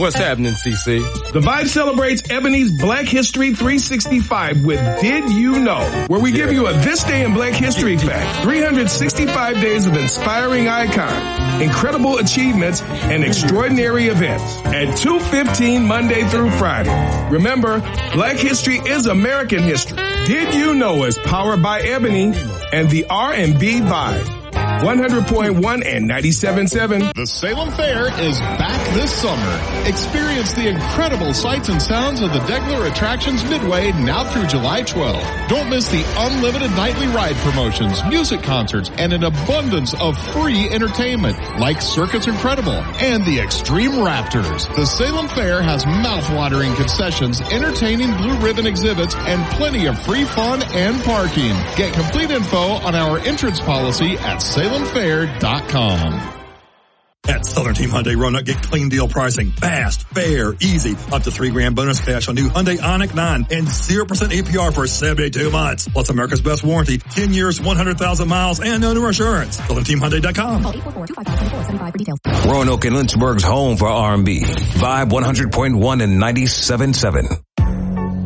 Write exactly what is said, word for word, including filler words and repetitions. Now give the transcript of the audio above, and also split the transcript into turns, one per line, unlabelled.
what's happening, C C?
The Vibe celebrates Ebony's Black History three sixty-five with Did You Know, where we give you a This Day in Black History fact. three hundred sixty-five days of inspiring icons, incredible achievements, and extraordinary events at two fifteen Monday through Friday. Remember, Black History is American history. Did You Know is powered by Ebony and the R and B Vibe. one hundred point one and ninety-seven point seven.
The Salem Fair is back this summer. Experience the incredible sights and sounds of the Degler Attractions Midway now through July twelfth. Don't miss the unlimited nightly ride promotions, music concerts, and an abundance of free entertainment like Circuits Incredible and the Extreme Raptors. The Salem Fair has mouth-watering concessions, entertaining blue ribbon exhibits, and plenty of free fun and parking. Get complete info on our entrance policy at salem fair dot com.
At Southern Team Hyundai Roanoke, get clean deal pricing. Fast, fair, easy. Up to three grand bonus cash on new Hyundai Ioniq nine and zero percent A P R for seventy-two months. Plus America's best warranty, ten years, one hundred thousand miles, and no new insurance. Southern Team Hyundai dot com.
Call eight four four, two five five, seven four seven five for details.
Roanoke and Lynchburg's home for R and B. Vibe one hundred point one and ninety-seven point seven.